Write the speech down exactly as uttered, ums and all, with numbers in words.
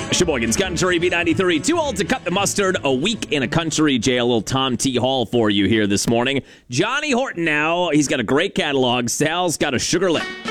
Sheboygan's Country B ninety-three. Too old to cut the mustard. A week in a country jail. Little Tom T. Hall for you here this morning. Johnny Horton now. He's got a great catalog. Sal's got a sugar lip.